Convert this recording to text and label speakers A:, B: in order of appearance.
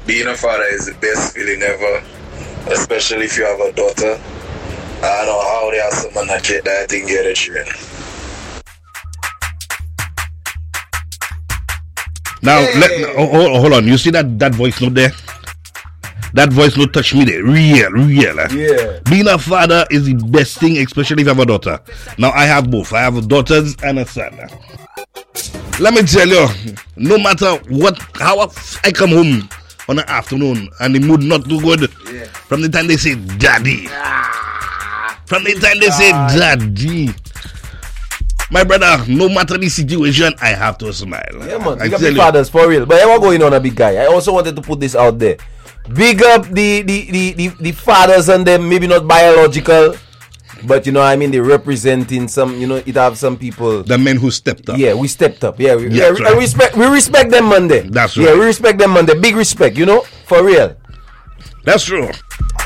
A: being a father is the best feeling ever, especially if you have a daughter. I don't know how they have someone that get that thing get a children.
B: Now, hold on. You see that voice note there? That voice note touched me there. Real.
C: Yeah.
B: Being a father is the best thing, especially if you have a daughter. Now, I have both. I have daughters and a son. Let me tell you, no matter how I come home on the afternoon and the mood not too good, from the time they say daddy, my brother, no matter the situation, I have to smile.
C: Yeah, man. Big up the fathers for real. But I going on a big guy. I also wanted to put this out there. Big up the fathers and them, maybe not biological, but you know, I mean, they representing some, you know, it have some people.
B: The men who stepped up.
C: Yeah, we stepped up. Yeah, we
B: right.
C: we respect them, Monday.
B: That's right.
C: Yeah, we respect them, Monday. Big respect, you know, for real.
B: That's true.